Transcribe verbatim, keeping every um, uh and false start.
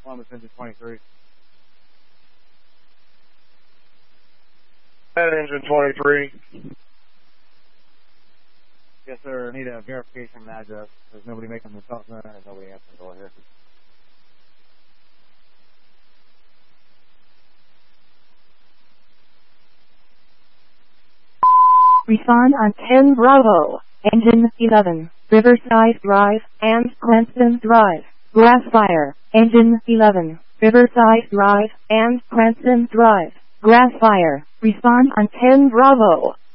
Columbus Engine twenty-three. That Engine twenty-three. Yes, sir. I need a verification of an address. There's nobody making the call. No, there's nobody answering the door here. Respond on ten Bravo, Engine eleven, Riverside Drive and Cranston Drive. Grass fire, Engine eleven, Riverside Drive and Cranston Drive. Grass fire. Respond on ten Bravo.